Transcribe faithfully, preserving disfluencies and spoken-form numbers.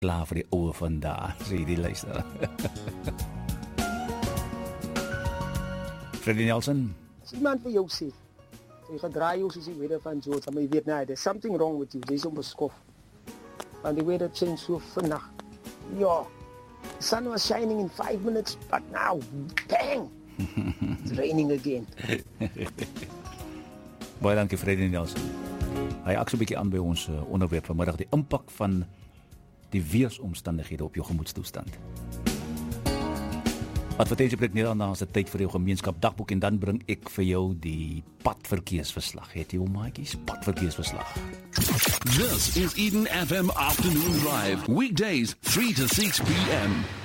klaar vir die ouwe van daar, sê die luister. Freddie Nelson. As iemand vir jou sê, jy gedraai jou soos die weather van George, maar jy weet, nee, there's something wrong with you, jy is onbeskof. Want die weather change so vinnig. Ja, the sun was shining in five minutes, but now, bang, it's raining again. Baie dankie, Freddie Nelson. Hy ak so 'n bietjie aan by ons uh, onderwerp vanmiddag, die impak van die weersomstandighede op jou gemoedstoestand. Advertentiebreek nie daarna as 'n tyd vir jou gemeenskap dagboek en dan bring ek vir jou die padverkeersverslag. Het jy hom maatjies? Padverkeersverslag. This is Eden F M Afternoon Drive, weekdays three to six p m